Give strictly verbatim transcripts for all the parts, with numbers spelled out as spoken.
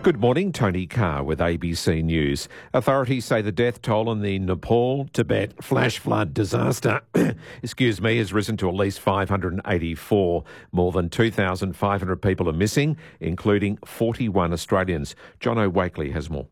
Good morning, Tony Carr with A B C News. Authorities say the death toll in the Nepal-Tibet flash flood disaster excuse me, has risen to at least five hundred eighty-four. More than two thousand five hundred people are missing, including forty-one Australians. John O'Wakely has more.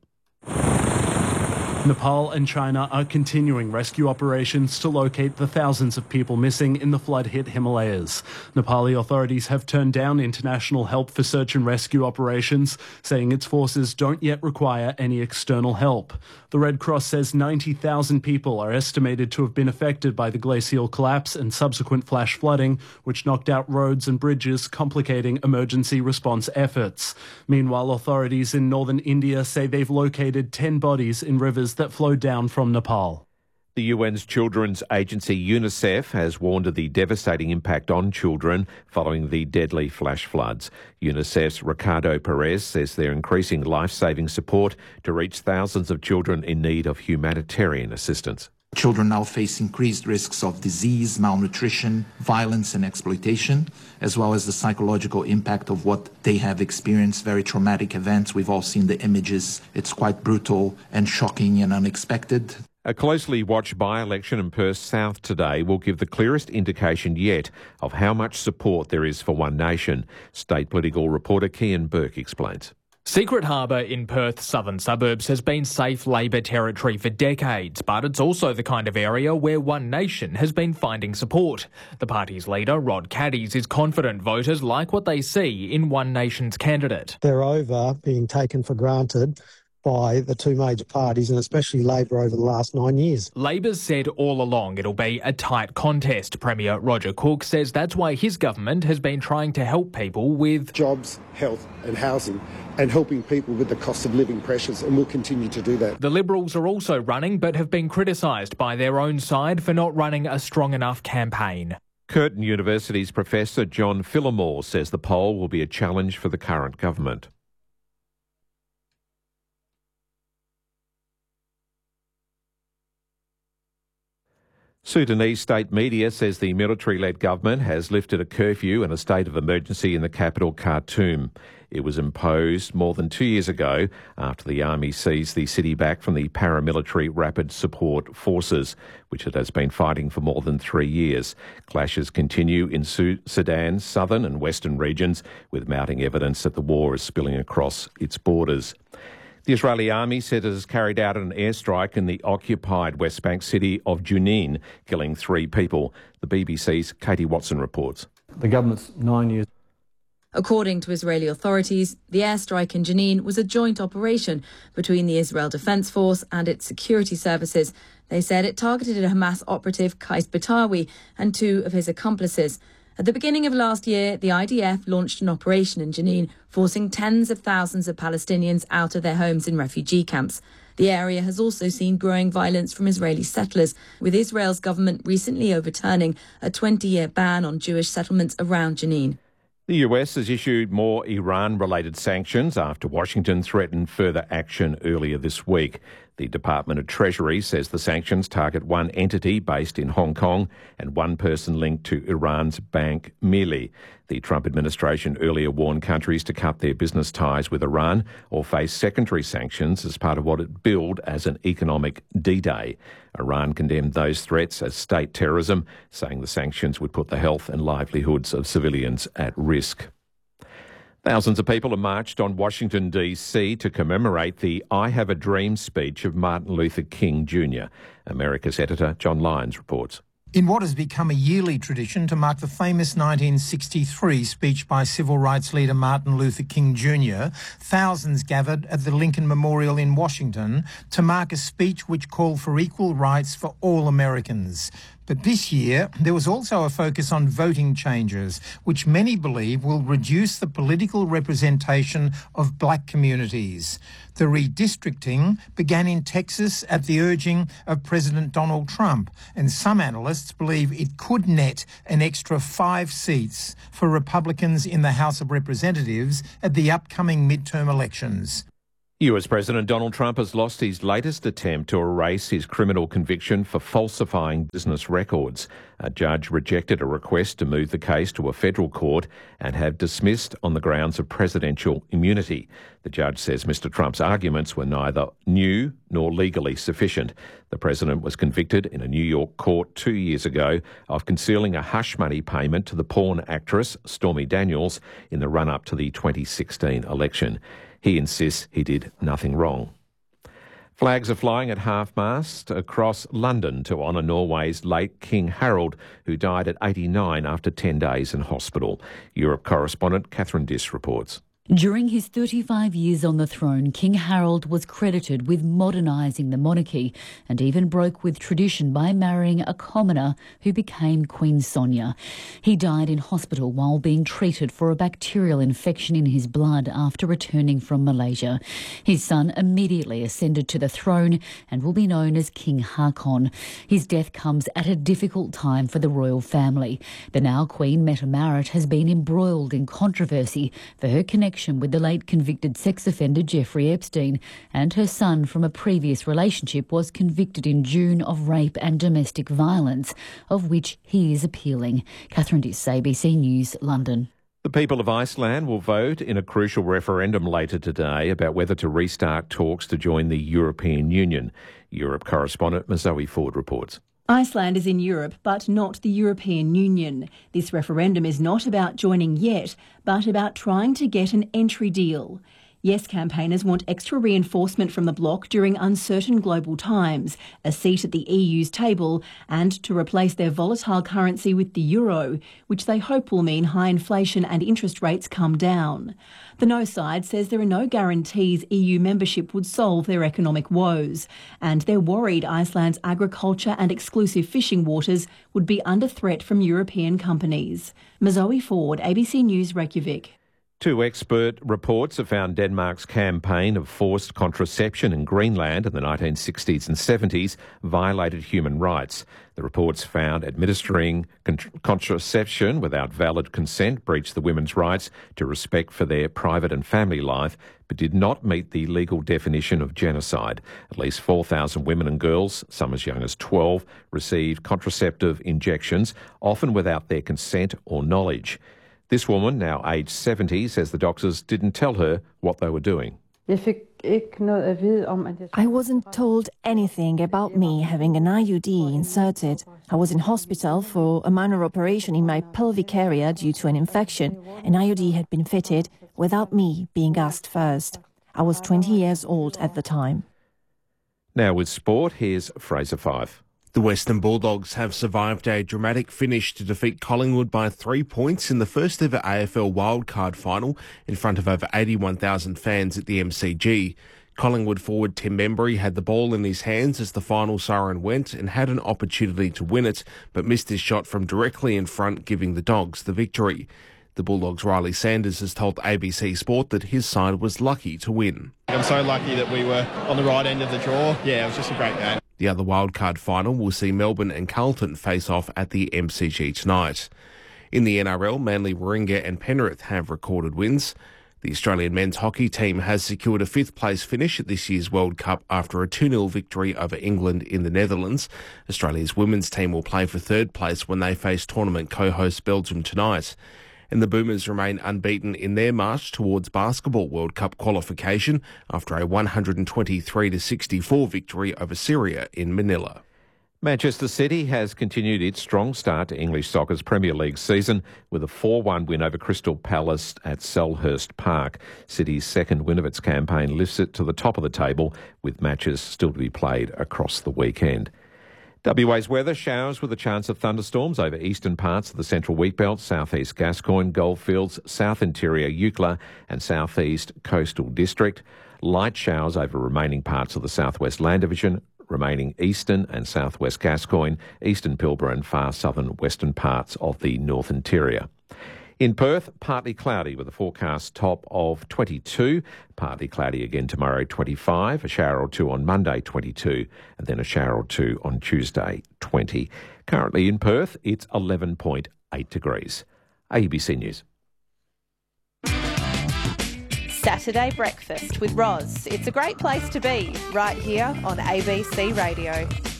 Nepal and China are continuing rescue operations to locate the thousands of people missing in the flood-hit Himalayas. Nepali authorities have turned down international help for search and rescue operations, saying its forces don't yet require any external help. The Red Cross says ninety thousand people are estimated to have been affected by the glacial collapse and subsequent flash flooding, which knocked out roads and bridges, complicating emergency response efforts. Meanwhile, authorities in northern India say they've located ten bodies in rivers that flowed down from Nepal. The U N's children's agency UNICEF has warned of the devastating impact on children following the deadly flash floods. UNICEF's Ricardo Perez says they're increasing life-saving support to reach thousands of children in need of humanitarian assistance. Children now face increased risks of disease, malnutrition, violence and exploitation, as well as the psychological impact of what they have experienced, very traumatic events. We've all seen the images. It's quite brutal and shocking and unexpected. A closely watched by-election in Perth South today will give the clearest indication yet of how much support there is for One Nation. State political reporter Kian Burke explains. Secret Harbour in Perth's southern suburbs has been safe Labor territory for decades, but it's also the kind of area where One Nation has been finding support. The party's leader, Rod Caddies, is confident voters like what they see in One Nation's candidate. They're over being taken for granted by the two major parties, and especially Labor over the last nine years. Labor's said all along it'll be a tight contest. Premier Roger Cook says that's why his government has been trying to help people with jobs, health and housing, and helping people with the cost of living pressures, and we'll continue to do that. The Liberals are also running, but have been criticised by their own side for not running a strong enough campaign. Curtin University's Professor John Phillimore says the poll will be a challenge for the current government. Sudanese state media says the military-led government has lifted a curfew and a state of emergency in the capital, Khartoum. It was imposed more than two years ago after the army seized the city back from the paramilitary Rapid Support Forces, which it has been fighting for more than three years. Clashes continue in Sudan's southern and western regions, with mounting evidence that the war is spilling across its borders. The Israeli army said it has carried out an airstrike in the occupied West Bank city of Jenin, killing three people. The B B C's Katie Watson reports. The government's nine years. According to Israeli authorities, the airstrike in Jenin was a joint operation between the Israel Defense Force and its security services. They said it targeted a Hamas operative, Qais Batawi, and two of his accomplices. At the beginning of last year, the I D F launched an operation in Jenin, forcing tens of thousands of Palestinians out of their homes in refugee camps. The area has also seen growing violence from Israeli settlers, with Israel's government recently overturning a twenty-year ban on Jewish settlements around Jenin. The U S has issued more Iran-related sanctions after Washington threatened further action earlier this week. The Department of Treasury says the sanctions target one entity based in Hong Kong and one person linked to Iran's bank Mili. The Trump administration earlier warned countries to cut their business ties with Iran or face secondary sanctions as part of what it billed as an economic D-Day. Iran condemned those threats as state terrorism, saying the sanctions would put the health and livelihoods of civilians at risk. Thousands of people have marched on Washington, D C to commemorate the I Have a Dream speech of Martin Luther King Junior America's editor John Lyons reports. In what has become a yearly tradition to mark the famous nineteen sixty-three speech by civil rights leader Martin Luther King Junior, thousands gathered at the Lincoln Memorial in Washington to mark a speech which called for equal rights for all Americans. But this year, there was also a focus on voting changes, which many believe will reduce the political representation of black communities. The redistricting began in Texas at the urging of President Donald Trump, and some analysts believe it could net an extra five seats for Republicans in the House of Representatives at the upcoming midterm elections. U S President Donald Trump has lost his latest attempt to erase his criminal conviction for falsifying business records. A judge rejected a request to move the case to a federal court and have dismissed on the grounds of presidential immunity. The judge says Mister Trump's arguments were neither new nor legally sufficient. The president was convicted in a New York court two years ago of concealing a hush money payment to the porn actress Stormy Daniels in the run-up to the twenty sixteen election. He insists he did nothing wrong. Flags are flying at half-mast across London to honour Norway's late King Harald, who died at eighty-nine after ten days in hospital. Europe correspondent Catherine Diss reports. During his thirty-five years on the throne, King Harald was credited with modernising the monarchy and even broke with tradition by marrying a commoner who became Queen Sonia. He died in hospital while being treated for a bacterial infection in his blood after returning from Malaysia. His son immediately ascended to the throne and will be known as King Haakon. His death comes at a difficult time for the royal family. The now Queen Mette Marit has been embroiled in controversy for her connection with the late convicted sex offender Jeffrey Epstein, and her son from a previous relationship was convicted in June of rape and domestic violence, of which he is appealing. Catherine Diss, A B C News, London. The people of Iceland will vote in a crucial referendum later today about whether to restart talks to join the European Union. Europe correspondent Zoe Ford reports. Iceland is in Europe, but not the European Union. This referendum is not about joining yet, but about trying to get an entry deal. Yes campaigners want extra reinforcement from the bloc during uncertain global times, a seat at the E U's table, and to replace their volatile currency with the euro, which they hope will mean high inflation and interest rates come down. The no side says there are no guarantees E U membership would solve their economic woes, and they're worried Iceland's agriculture and exclusive fishing waters would be under threat from European companies. Zoe Ford, A B C News, Reykjavik. Two expert reports have found Denmark's campaign of forced contraception in Greenland in the nineteen sixties and seventies violated human rights. The reports found administering con- contraception without valid consent breached the women's rights to respect for their private and family life, but did not meet the legal definition of genocide. At least four thousand women and girls, some as young as twelve, received contraceptive injections, often without their consent or knowledge. This woman, now aged seventy, says the doctors didn't tell her what they were doing. I wasn't told anything about me having an I U D inserted. I was in hospital for a minor operation in my pelvic area due to an infection. An I U D had been fitted without me being asked first. I was twenty years old at the time. Now with sport, here's Fraser Fife. The Western Bulldogs have survived a dramatic finish to defeat Collingwood by three points in the first ever A F L wildcard final in front of over eighty-one thousand fans at the M C G. Collingwood forward Tim Membrey had the ball in his hands as the final siren went and had an opportunity to win it, but missed his shot from directly in front, giving the Dogs the victory. The Bulldogs' Riley Sanders has told A B C Sport that his side was lucky to win. I'm so lucky that we were on the right end of the draw. Yeah, it was just a great game. The other wildcard final will see Melbourne and Carlton face off at the M C G tonight. In the N R L, Manly, Warringah and Penrith have recorded wins. The Australian men's hockey team has secured a fifth place finish at this year's World Cup after a two nil victory over England in the Netherlands. Australia's women's team will play for third place when they face tournament co-host Belgium tonight. And the Boomers remain unbeaten in their march towards Basketball World Cup qualification after a one hundred twenty-three to sixty-four victory over Syria in Manila. Manchester City has continued its strong start to English soccer's Premier League season with a four one win over Crystal Palace at Selhurst Park. City's second win of its campaign lifts it to the top of the table, with matches still to be played across the weekend. W A's weather, showers with a chance of thunderstorms over eastern parts of the central wheatbelt, southeast Gascoyne, Goldfields, south interior Eucla and southeast coastal district. Light showers over remaining parts of the southwest Land Division, remaining eastern and southwest Gascoyne, eastern Pilbara and far southern western parts of the north interior. In Perth, partly cloudy with a forecast top of twenty-two. Partly cloudy again tomorrow, twenty-five. A shower or two on Monday, twenty-two. And then a shower or two on Tuesday, twenty. Currently in Perth, it's eleven point eight degrees. A B C News. Saturday breakfast with Roz. It's a great place to be, right here on A B C Radio.